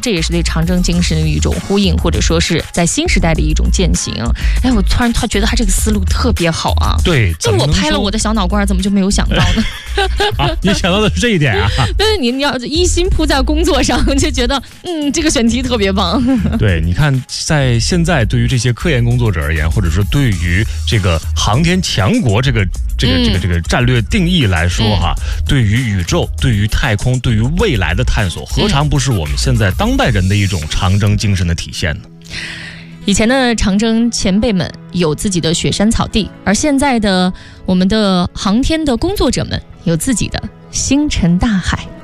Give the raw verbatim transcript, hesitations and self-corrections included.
这也是对长征精神的一种呼应，或者说是在新时代的一种践行。哎，我突然他觉得他这个思路特别好啊。 对， 就我拍了我的小脑瓜，怎么就没有想到呢？ 啊，你想到的是这一点啊？ 但是你你要一心扑在工作上，就觉得嗯，这个选题特别棒。 对，你看，在现在对于这些科研工作者而言，或者说对于这个航天强国这个这个、嗯、这个这个战略定义来说哈、嗯，对于宇宙、对于太空、对于未来的探索，何尝不是我们现在当代人的一种长征精神的体现呢？ 以前的长征前辈们有自己的雪山草地，而现在的我们的航天的工作者们有自己的星辰大海。